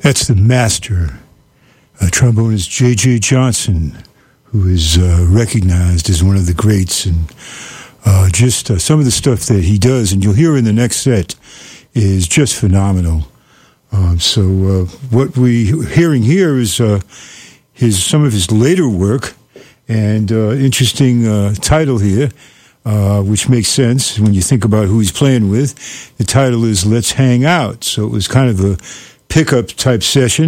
That's the master, trombonist J.J. Johnson, who is recognized as one of the greats. And just some of the stuff that he does, and you'll hear in the next set, is just phenomenal. So what we're hearing here is some of his later work, and interesting title here, which makes sense when you think about who he's playing with. The title is Let's Hang Out. So it was kind of a pickup type session.